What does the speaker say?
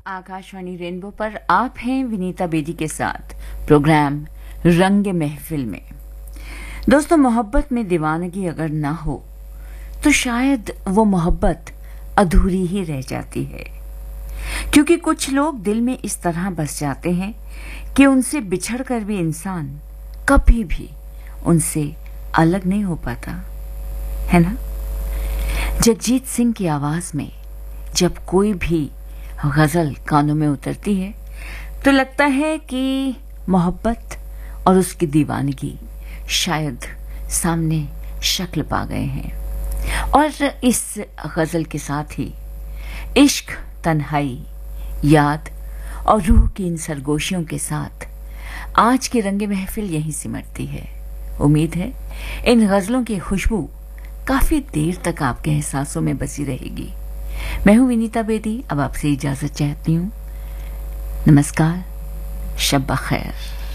Akashvani rainbow पर आप हैं विनीता बेदी के साथ प्रोग्राम रंग महफिल में। दोस्तों, मोहब्बत में दीवानगी अगर ना हो तो शायद वो मोहब्बत अधूरी ही रह जाती है, क्योंकि कुछ लोग दिल में इस तरह बस जाते हैं कि उनसे बिछड़कर भी इंसान कभी भी उनसे अलग नहीं हो पाता, है ना। जगजीत सिंह की आवाज में जब कोई भी गजल कानों में उतरती है तो लगता है कि मोहब्बत और उसकी दीवानगी शायद सामने शक्ल पा गए हैं। और इस गजल के साथ ही इश्क, तन्हाई, याद और रूह की इन सरगोशियों के साथ आज की रंग महफिल यहीं सिमटती है। उम्मीद है इन गजलों की खुशबू काफी देर तक आपके एहसासों में बसी रहेगी। मैं हूं विनीता बेदी, अब आपसे इजाजत चाहती हूं। नमस्कार, शब बखैर।